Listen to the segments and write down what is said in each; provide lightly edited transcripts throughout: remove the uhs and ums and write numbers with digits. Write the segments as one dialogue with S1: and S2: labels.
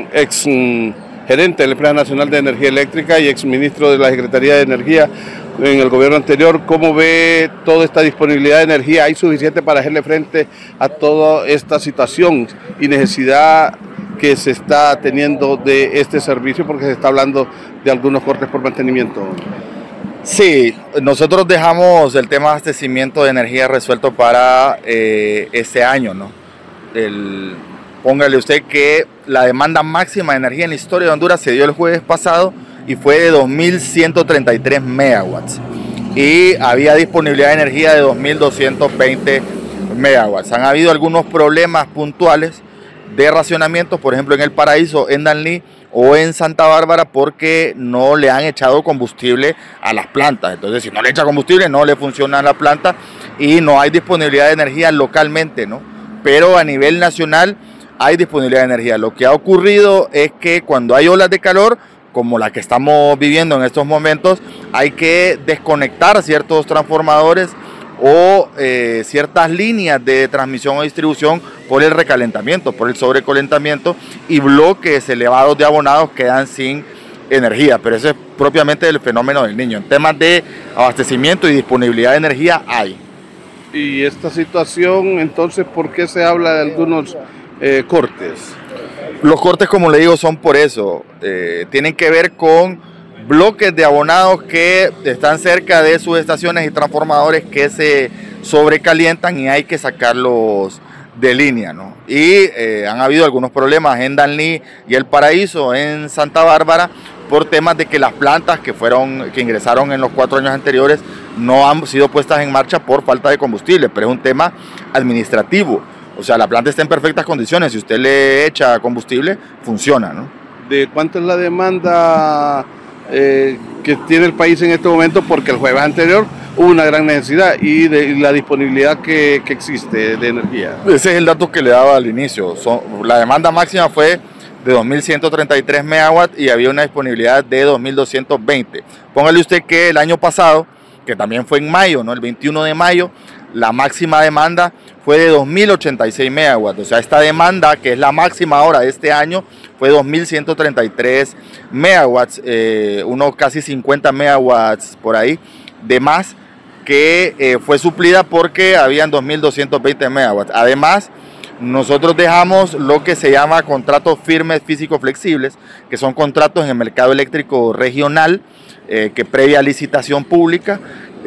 S1: ex gerente de la Empresa Nacional de Energía Eléctrica y ex ministro de la Secretaría de Energía en el gobierno anterior. ¿Cómo ve toda esta disponibilidad de energía? ¿Hay suficiente para hacerle frente a toda esta situación y necesidad que se está teniendo de este servicio? Porque se está hablando de algunos cortes por mantenimiento.
S2: Sí, nosotros dejamos el tema de abastecimiento de energía resuelto para este año, ¿no? Póngale usted que la demanda máxima de energía en la historia de Honduras se dio el jueves pasado y fue de 2.133 megawatts. Y había disponibilidad de energía de 2.220 megawatts. Han habido algunos problemas puntuales de racionamiento, por ejemplo en El Paraíso, en Danlí o en Santa Bárbara, porque no le han echado combustible a las plantas. Entonces, si no le echa combustible, no le funciona la planta y no hay disponibilidad de energía localmente, ¿no? Pero a nivel nacional hay disponibilidad de energía. Lo que ha ocurrido es que cuando hay olas de calor, como la que estamos viviendo en estos momentos, hay que desconectar ciertos transformadores o ciertas líneas de transmisión o distribución por el recalentamiento, por el sobrecalentamiento, y bloques elevados de abonados quedan sin energía, pero eso es propiamente el fenómeno del Niño. En temas de abastecimiento y disponibilidad de energía hay.
S1: Y esta situación, entonces, ¿por qué se habla de algunos cortes?
S2: Los cortes, como le digo, son por eso, tienen que ver con bloques de abonados que están cerca de sus estaciones y transformadores que se sobrecalientan y hay que sacarlos de línea, ¿no? Y han habido algunos problemas en Danlí y El Paraíso, en Santa Bárbara, por temas de que las plantas que ingresaron en los 4 años anteriores no han sido puestas en marcha por falta de combustible, pero es un tema administrativo. O sea, la planta está en perfectas condiciones, si usted le echa combustible, funciona, ¿no?
S1: ¿De cuánto es la demanda que tiene el país en este momento? Porque el jueves anterior hubo una gran necesidad y de la disponibilidad que existe de energía.
S2: Ese es el dato que le daba al inicio. La demanda máxima fue de 2.133 megawatts y había una disponibilidad de 2.220. Póngale usted que el año pasado, que también fue en mayo, ¿no? El 21 de mayo, la máxima demanda fue de 2.086 megawatts. O sea, esta demanda, que es la máxima ahora de este año, fue 2.133 megawatts, unos casi 50 megawatts por ahí de más, que fue suplida porque habían 2.220 megawatts. Además, nosotros dejamos lo que se llama contratos firmes físicos flexibles, que son contratos en el mercado eléctrico regional, que previa licitación pública,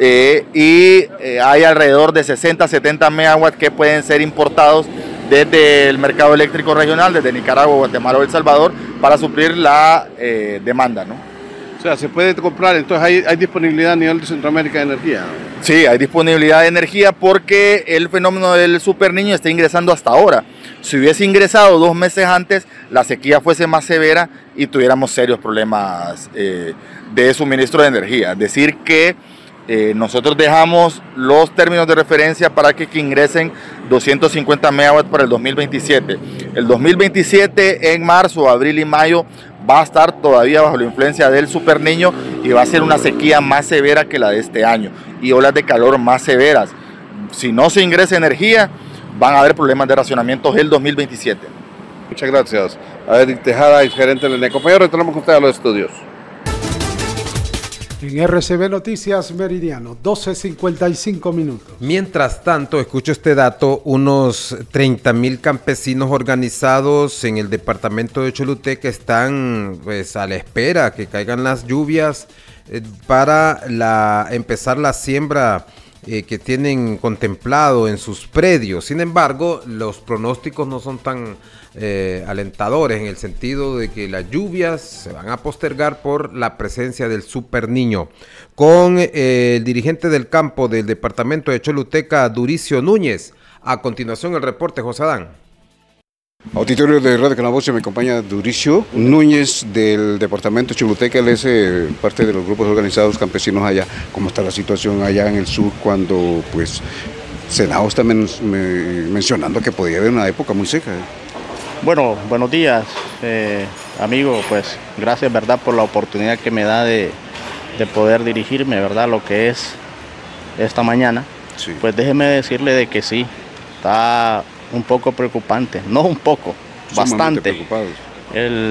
S2: hay alrededor de 60-70 megawatts que pueden ser importados desde el mercado eléctrico regional, desde Nicaragua, Guatemala o El Salvador, para suplir la demanda, ¿no?
S1: O sea, se puede comprar, entonces hay disponibilidad a nivel de Centroamérica de energía.
S2: Sí, hay disponibilidad de energía porque el fenómeno del Super Niño está ingresando hasta ahora. Si hubiese ingresado 2 meses antes, la sequía fuese más severa y tuviéramos serios problemas de suministro de energía. Es decir que nosotros dejamos los términos de referencia para que ingresen 250 megawatts para el 2027. El 2027 en marzo, abril y mayo va a estar todavía bajo la influencia del Super Niño y va a ser una sequía más severa que la de este año y olas de calor más severas. Si no se ingresa energía, van a haber problemas de racionamiento el 2027.
S1: Muchas gracias. Eric Tejada, gerente del ENE. Compañero, retornamos con usted a los estudios.
S3: En RCB Noticias Meridiano, 12:55 minutos.
S4: Mientras tanto, escucho este dato, unos 30,000 campesinos organizados en el departamento de Choluteca están pues a la espera que caigan las lluvias para empezar la siembra que tienen contemplado en sus predios. Sin embargo, los pronósticos no son tan alentadores en el sentido de que las lluvias se van a postergar por la presencia del Super Niño. Con el dirigente del campo del departamento de Choluteca, Duricio Núñez. A continuación el reporte, José Adán.
S5: Auditorio de Radio Canavoce, me acompaña Duricio Núñez del departamento de Choluteca. Él es parte de los grupos organizados campesinos allá. ¿Cómo está la situación allá en el sur cuando pues Senado está mencionando que podía haber una época muy seca?
S6: Bueno, buenos días, amigo, pues gracias, verdad, por la oportunidad que me da de poder dirigirme, verdad, lo que es esta mañana. Sí. Pues déjeme decirle de que sí, está un poco preocupante, no un poco, bastante.
S5: Preocupados.